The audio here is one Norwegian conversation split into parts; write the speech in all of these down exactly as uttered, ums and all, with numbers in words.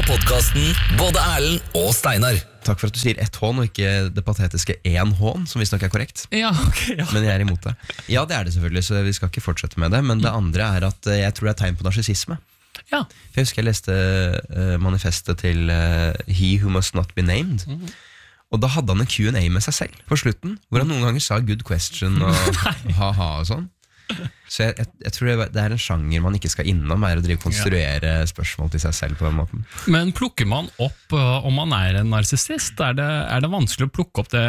podcasten Både Erlend og Steinar. Takk for at du sier ett hån og ikke det patetiske én hån, som visst nok er korrekt. Ja, ok, ja. Men jeg er imot det. Ja, det er det selvfølgelig, så vi skal ikke fortsette med det. Men det andre er at jeg tror det er tegn på narsissisme. Ja. For jeg husker jeg leste uh, manifestet til uh, He Who Must Not Be Named. Mm. Og da hadde han en Q and A med seg selv på slutten, hvor han noen ganger sa good question og ha-ha og sånn. Så jeg, jeg, jeg tror det er en sjanger man ikke skal innom, er å drive konstruere spørsmål til seg selv på den måten. Men plukker man opp uh, om man er en narsissist? Er det, er det vanskelig å plukke opp det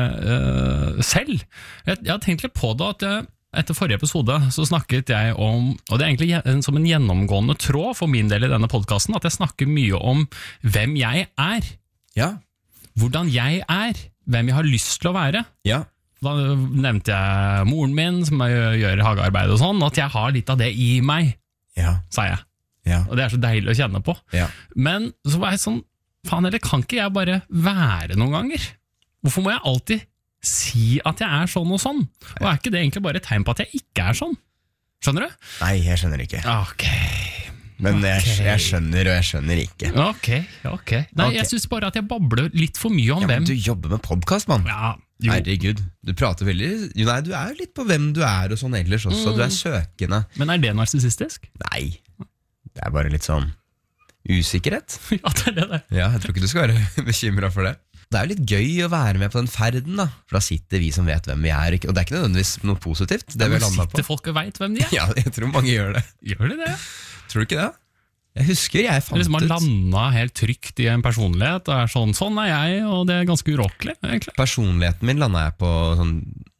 uh, selv? Jeg, jeg har tenkt litt på det at jeg, etter forrige episode så snakket jeg om, og det er egentlig som en gjennomgående tråd for min del i denne podcasten, at jeg snakker mye om hvem jeg er. Ja. Hvordan jeg er, hvem jeg har lyst til å være. Ja. Da nevnte jeg moren min, som gjør hagearbeid og sånn, at jeg har litt av det i meg, ja. sa jeg. Ja. Og det er så deilig å kjenne på. Ja. Men så var jeg sånn, faen, eller kan ikke jeg bare være noen ganger? Hvorfor må jeg alltid si at jeg er sånn og sånn? Og er ikke det egentlig bare et tegn på at jeg ikke er sånn? Skjønner du? Nei, jeg skjønner ikke. Ok. Men jeg, okay. jeg skjønner, og jeg skjønner ikke. Ok, ok. Nei, okay. Jeg synes bare at jeg babler litt for mye om ja, hvem. Men du jobber med podcast, mann. Ja, herregud, du prater veldig jo, nei, du er jo litt på hvem du er og sånn ellers også, mm. Du er søkende. Men er det narsissistisk? Nei, det er bare litt sånn usikkerhet. Ja, det er det der. Ja, jeg tror ikke du skal være bekymret for det. Det er jo litt gøy å være med på den ferden da, for da sitter vi som vet hvem vi er, og det er ikke nødvendigvis noe positivt. Det ja, vi sitter på. Folk og vet hvem de er? Ja, jeg tror mange gjør det. Gjør de det? Tror du ikke det? Jeg husker jeg fant ut liksom man landet helt trygt i en personlighet og er sånn, sånn er jeg, og det er ganske urokkelig egentlig. Personligheten min landet jeg på sånn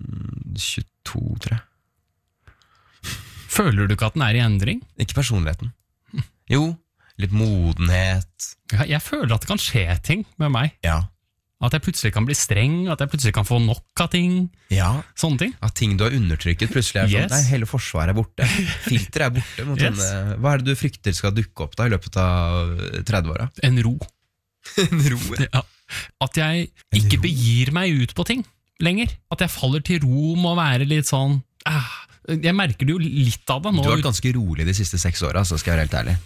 tjueto, tror jeg. Føler du ikke at den er i endring? Ikke personligheten. Jo, litt modenhet. Ja, jeg føler at det kan skje ting med meg. Ja. At jeg plutselig kan bli streng, at jeg plutselig kan få nok av ting. Ja. Sånne ting. At ting du har undertrykket plutselig er sånn, yes. Nei, hele forsvaret er borte. Filter er borte. Mot yes. denne, hva er det du frykter skal dukke opp da i løpet av tretti-åra? En ro. En ro, ja. At jeg ikke begir meg ut på ting lenger. At jeg faller til ro med å være litt sånn, ah, jeg merker det jo litt av det nå. Du har vært ganske rolig de siste seks åra, så skal jeg være helt ærlig.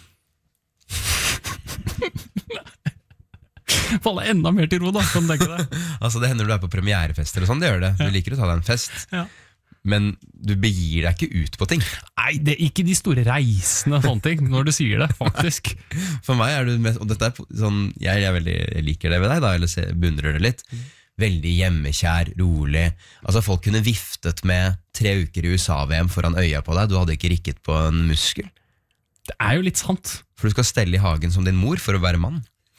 Faller enda mer til ro da, kan du tenke deg. Altså det hender du er på premierefester og sånn, det gjør det. Du liker å ta deg en fest, ja. Men du begir deg ikke ut på ting. Nei, det er ikke de store reisene og sånne ting, når du sier det, faktisk. For meg er du mest, og dette er sånn, jeg, er veldig, jeg liker det ved deg da, eller beundrer det litt. Veldig hjemmekjær, rolig. Altså folk kunne viftet med tre uker i U S A-V M foran øya på deg, du hadde ikke rikket på en muskel. Det er jo litt sant. For du skal stelle i hagen som din mor for å være mann.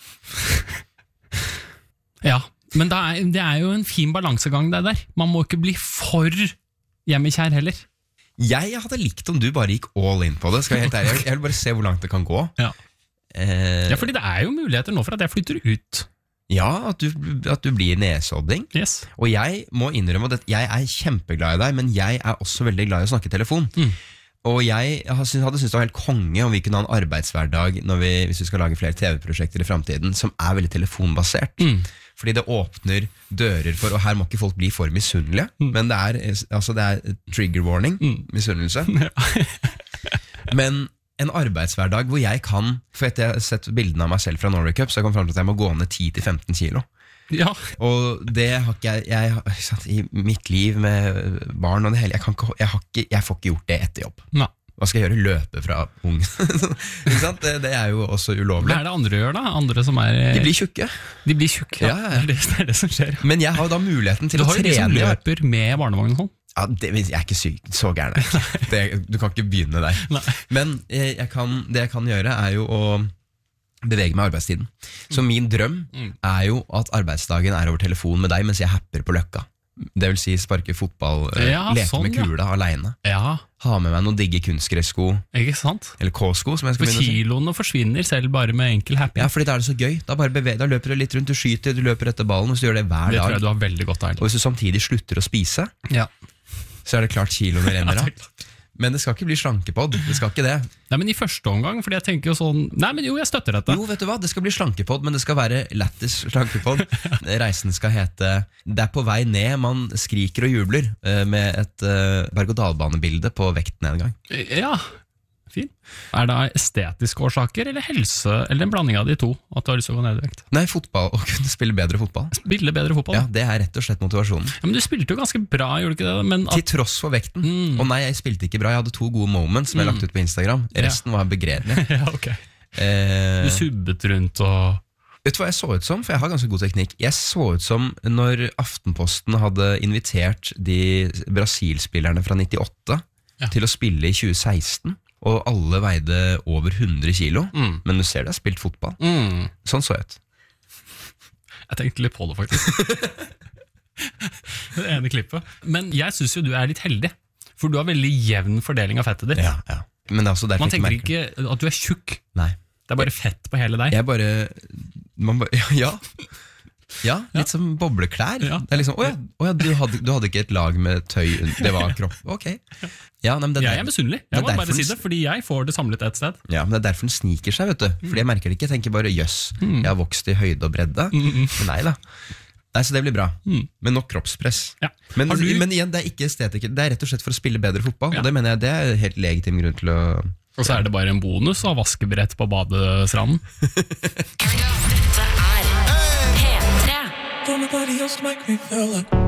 Ja, men det er, det er jo en fin balansegang det der. Man må ikke bli for hjemmekjær heller. Jeg hadde likt om du bare gikk all in på det, skal jeg helt ærlig. Jeg vil bare se hvor langt det kan gå. Ja, eh, ja fordi det er jo muligheter nå for at jeg flytter ut. Ja, at du, at du blir nesodding. Yes. Og jeg må innrømme at jeg er kjempeglad i deg, men jeg er også veldig glad i å snakke i telefon. Mm. Og jeg hadde syntes det var helt konge om vi kunne ha en arbeidshverdag når vi, hvis vi skal lage flere T V-prosjekter i fremtiden, som er veldig telefonbasert. Mm. Fordi det åpner dører for, og her må ikke folk bli for misunnelige, mm. men det er, altså det er trigger warning, mm. misunnelse. Men en arbeidshverdag hvor jeg kan, for etter jeg har sett bildene av meg selv fra Norway Cup, så jeg kom frem til at jeg må gå ned ti til femten kilo. Ja. Og det har ikke jeg, jeg, jeg i mitt liv med barn og det hele, jeg, kan ikke, jeg, har ikke, jeg får ikke gjort det etter jobb. Nei. Hva skal jeg gjøre? Løpe fra ung? Ikke sant? Det, det er jo også ulovlig. Hva er det andre gjør da? Andre som er... De blir tjukke. De blir tjukke, ja. ja. Det, er det, det er det som skjer. Men jeg har da muligheten til å trene. Du har jo de som løper med barnevogn og sånn. Ja, det, jeg er ikke syk, så gærne. Det, du kan ikke begynne der. Nei. Men jeg, jeg kan, det jeg kan gjøre er jo å bevege meg arbeidstiden. Så min drøm er jo at arbeidsdagen er over telefon med deg mens jeg happer på Løkka. Det vil si sparke fotball, ja, leke sånn, med kula ja. alene. Ja. Ha med meg noen digge kunstgressko. Ikke sant? Eller K-sko, som jeg skal begynne å si. For kiloene forsvinner selv bare med enkel happy. Ja, fordi da er det så gøy. Da, bare beveg, da løper du litt rundt, du skyter, du løper etter ballen, og så gjør det hver det dag. Det tror jeg du har veldig godt av. Og hvis du samtidig slutter å spise, ja. så er det klart kiloene renner av. Men det skal ikke bli slankepod, det skal ikke det. Nei, men i første omgang, fordi jeg tenker jo sånn, nei, men jo, jeg støtter dette. Jo, vet du hva, det skal bli slankepod, men det skal være lættis slankepod. Reisen skal hete, det er på vei ned, man skriker og jubler, med et uh, berg- og dalbanebilde på vektnedgang. Ja, fin. Er det estetiske årsaker, eller helse, eller en blanding av de to, at du har lyst til å gå ned i vekt? Nei, fotball, å kunne spille bedre fotball. Spille bedre fotball? Ja, det er rett og slett motivasjonen. Ja, men du spilte jo ganske bra, gjorde du ikke det? Men at... Til tross for vekten. Mm. Og nei, jeg spilte ikke bra, jeg hadde to gode moments som jeg lagt ut på Instagram. Resten var begredelig. Ja, ok. Eh... Du subbet rundt og... Vet du hva jeg så ut som? For jeg har ganske god teknikk. Jeg så ut som når Aftenposten hadde invitert de Brasil-spillerne fra nittiåtte ja. til å spille i tjue seksten, og alle veide over hundre kilo, mm. men du ser det har spilt fotball. Mm. Sånn så jeg ut. Jeg tenkte litt på det, faktisk. Det ene klippet. Men jeg synes jo du er litt heldig, for du har veldig jevn fordeling av fettet ditt. Ja, ja. Men det er også Man tenker ikke at du er tjukk. Nei. Det er bare fett på hele deg. Jeg bare, man bare ja, ja, litt ja. som bobleklær. Ja. Det er liksom, åja, åja du, hadde, du hadde ikke et lag med tøy, det var kropp. Ok. Ja, nei, men det er jeg er misunnelig. Jeg må bare si det, fordi jeg får det samlet et sted. Ja, men det er derfor den sniker seg, vet du. Fordi jeg merker det ikke. Jeg tenker bare, jøss, mm. jeg har vokst i høyde og bredde. Mm. Men nei da. Nei, så det blir bra. Mm. Men nok kroppspress. Ja. Men, du... men igjen, det er ikke estetikk. Det er rett og slett for å spille bedre fotball. Ja. Og det mener jeg, det er helt legitim grunn til å... Og så er det bare en bonus av vaskebrett på badestranden. Dette er P tre.